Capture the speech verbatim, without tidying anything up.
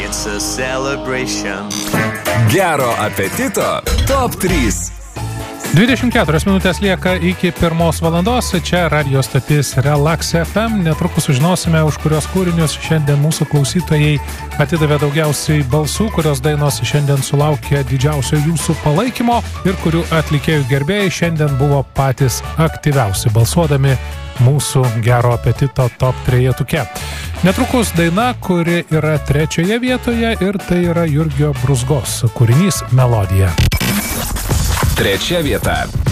It's a celebration. Gero apetito top trys. dvidešimt keturios minutės lieka iki pirmos valandos. Čia radio stotis Relax F M. Netrukus sužinosime, už kurios kūrinius šiandien mūsų klausytojai atidavė daugiausiai balsų, kurios dainos šiandien sulaukė didžiausio jūsų palaikymo ir kurių atlikėjų gerbėjai šiandien buvo patys aktyviausi balsuodami mūsų Gero apetito top trejetuke. Netrukus daina, kuri yra trečioje vietoje, ir tai yra Jurgio Brūzgos kūrinys Melodija. Trečia vieta.